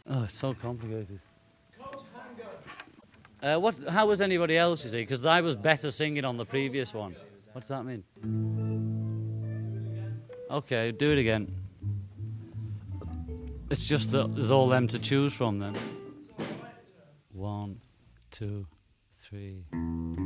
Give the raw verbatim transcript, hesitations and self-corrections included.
Oh, it's so complicated. Uh, what? How was anybody else, you see? Because I was better singing on the previous one. What does that mean? Okay, do it again. It's just that there's all them to choose from then. One, two, three.